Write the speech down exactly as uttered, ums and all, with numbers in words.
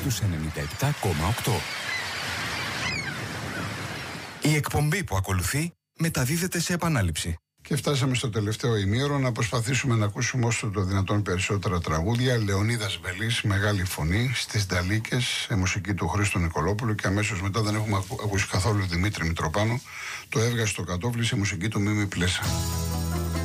στους ενενήντα επτά κόμμα οκτώ. Η εκπομπή που ακολουθεί μεταδίδεται σε επανάληψη. Και φτάσαμε στο τελευταίο ημίωρο να προσπαθήσουμε να ακούσουμε όσο το δυνατόν περισσότερα τραγούδια. Λεωνίδας Βελής, μεγάλη φωνή, στις Νταλίκες, σε μουσική του Χρήστο Νικολόπουλου, και αμέσως μετά δεν έχουμε ακούσει καθόλου Δημήτρη Μητροπάνο. Το έβγασε στο κατόφλι σε μουσική του Μίμη Πλέσα.